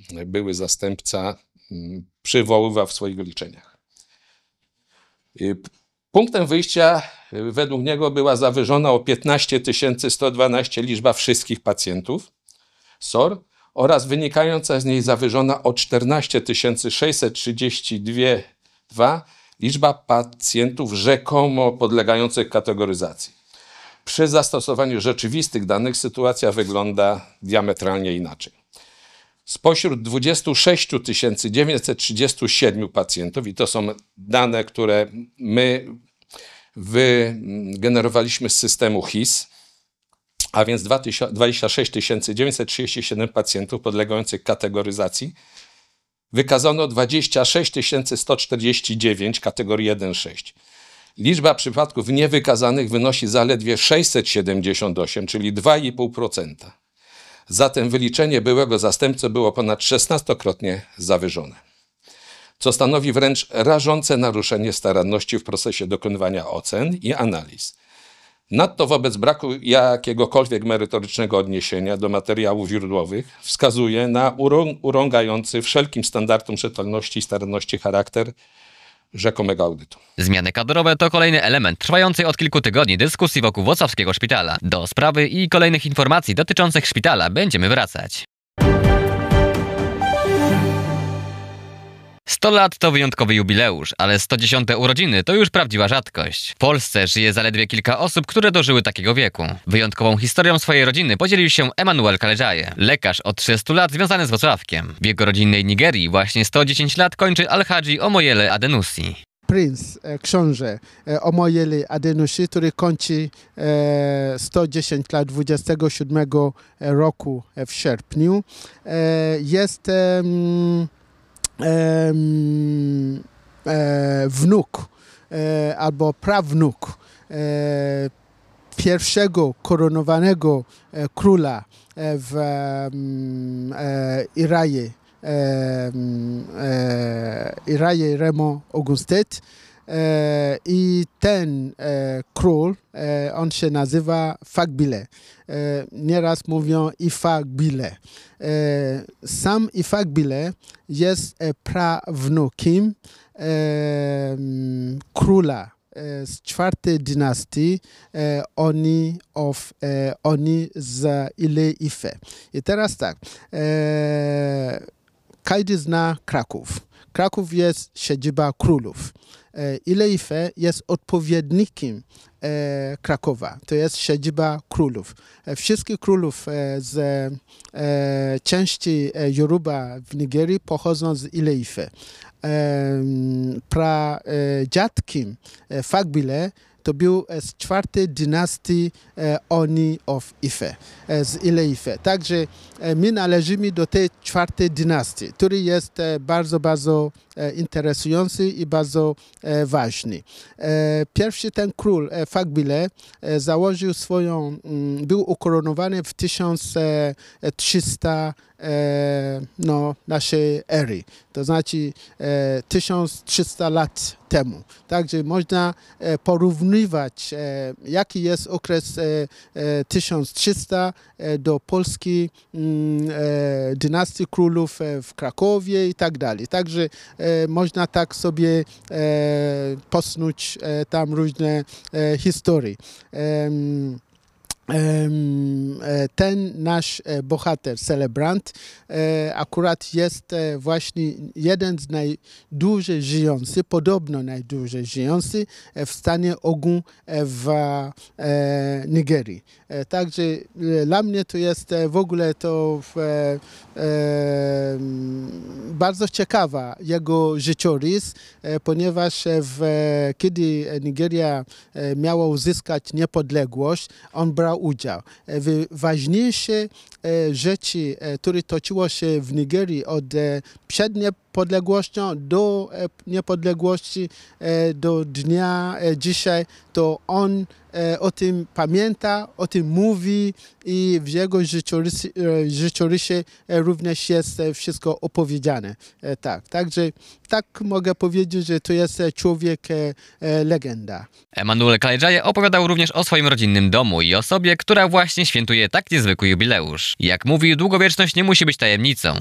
były zastępca przywoływał w swoich wyliczeniach. Punktem wyjścia według niego była zawyżona o 15 112 liczba wszystkich pacjentów SOR oraz wynikająca z niej zawyżona o 14 632 liczba pacjentów rzekomo podlegających kategoryzacji. Przy zastosowaniu rzeczywistych danych sytuacja wygląda diametralnie inaczej. Spośród 26 937 pacjentów, i to są dane, które my wygenerowaliśmy z systemu HIS, a więc 26 937 pacjentów podlegających kategoryzacji, wykazano 26 149 kategorii 1-6. Liczba przypadków niewykazanych wynosi zaledwie 678, czyli 2,5%. Zatem wyliczenie byłego zastępcy było ponad 16-krotnie zawyżone, co stanowi wręcz rażące naruszenie staranności w procesie dokonywania ocen i analiz. Nadto wobec braku jakiegokolwiek merytorycznego odniesienia do materiałów źródłowych wskazuje na urągający wszelkim standardom rzetelności i staranności charakter rzekomego audytu. Zmiany kadrowe to kolejny element trwającej od kilku tygodni dyskusji wokół włocławskiego szpitala. Do sprawy i kolejnych informacji dotyczących szpitala będziemy wracać. 100 lat to wyjątkowy jubileusz, ale 110 urodziny to już prawdziwa rzadkość. W Polsce żyje zaledwie kilka osób, które dożyły takiego wieku. Wyjątkową historią swojej rodziny podzielił się Emmanuel Kalejaye, lekarz od 30 lat związany z Włocławkiem. W jego rodzinnej Nigerii właśnie 110 lat kończy Alhaji Omoyele Adenusi. Prince, książę Omoyele Adenusi, który kończy 110 lat 27 roku w sierpniu, jest wnuk albo prawnuk pierwszego koronowanego króla w Iraje Remo Augustet. I ten król, on się nazywa Fagbile. Nieraz mówią Ifagbile. Sam Ifagbile jest prawnukiem króla z czwartej dynastii Oni z Ile-Ife. I teraz tak, każdy zna Kraków. Kraków jest siedziba królów. Ile-Ife jest odpowiednikiem Krakowa. To jest siedziba królów. Wszystkich królów z części Yoruba w Nigerii pochodzą z Ile-Ife. Pradziadkiem Fagbile to był z czwartej dynastii Oni of Ife, z Ile-Ife. Także my należymy do tej czwartej dynastii, który jest bardzo, bardzo interesujący i bardzo ważny. Pierwszy ten król Fagbile założył był ukoronowany w 1300 naszej ery, to znaczy 1300 lat temu. Także można porównywać, jaki jest okres 1300 do polskiej dynastii królów w Krakowie i tak dalej. Także można tak sobie posnuć tam różne historie. Ten nasz bohater, celebrant, akurat jest właśnie jeden z najdłużej żyjących, podobno najdłużej żyjący w stanie Ogun w Nigerii. Także dla mnie to jest w ogóle to bardzo ciekawa jego życiorys, ponieważ kiedy Nigeria miała uzyskać niepodległość, on brał udział. Ważniejsze rzeczy, które toczyło się w Nigerii przed niepodległością do niepodległości, do dnia dzisiaj, to on o tym pamięta, o tym mówi i w jego życiorysie również jest wszystko opowiedziane. Tak, także tak mogę powiedzieć, że to jest człowiek legenda. Emmanuel Kalejaye opowiadał również o swoim rodzinnym domu i osobie, która właśnie świętuje tak niezwykły jubileusz. Jak mówi, długowieczność nie musi być tajemnicą.